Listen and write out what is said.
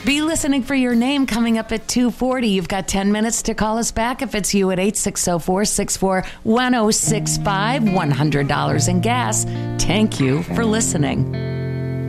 Be listening for your name coming up at 2:40. You've got 10 minutes to call us back if it's you at 860-464-1065. $100 in gas. Thank you for listening.